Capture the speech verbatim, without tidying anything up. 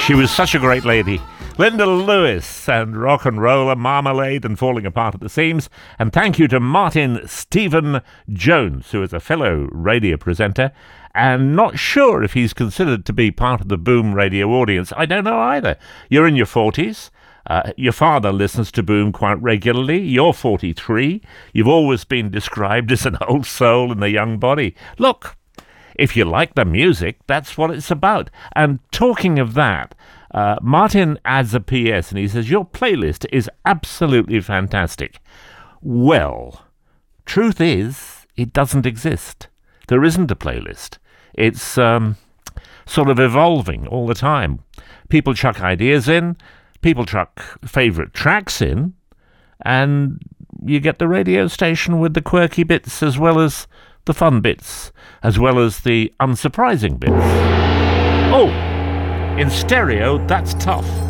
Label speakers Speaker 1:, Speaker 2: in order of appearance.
Speaker 1: She was such a great lady. Linda Lewis and Rock and Roller, Marmalade and Falling Apart at the Seams. And thank you to Martin Stephen Jones, who is a fellow radio presenter and not sure if he's considered to be part of the Boom radio audience. I don't know either. You're in your forties. Uh, your father listens to Boom quite regularly. You're forty-three. You've always been described as an old soul in a young body. Look, if you like the music, that's what it's about. And talking of that, uh, Martin adds a P S and he says, your playlist is absolutely fantastic. Well, truth is, it doesn't exist. There isn't a playlist. It's um, sort of evolving all the time. People chuck ideas in, people chuck favourite tracks in, and you get the radio station with the quirky bits as well as the fun bits, as well as the unsurprising bits. Oh, in stereo, that's tough.